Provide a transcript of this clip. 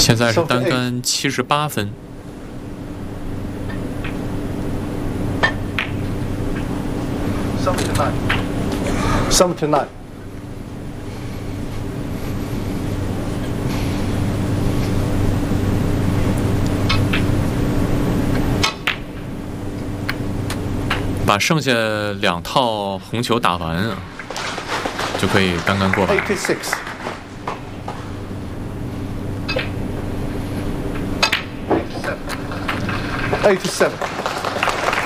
现在是单杆78分。 7 to 9. 把剩下2套红球打完啊，就可以单杆过板。 86. 87.